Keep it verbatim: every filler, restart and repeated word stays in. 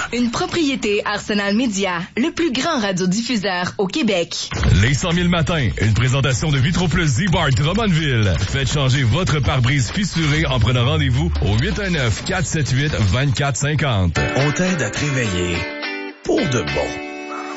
Une propriété Arsenal Média, le plus grand radiodiffuseur au Québec. Les cent mille matins, une présentation de Vitro Plus Z-Bar Drummondville. Faites changer votre pare-brise fissuré en prenant rendez-vous au huit un neuf, quatre sept huit, deux quatre cinq zéro. On t'aide à te réveiller pour de bon.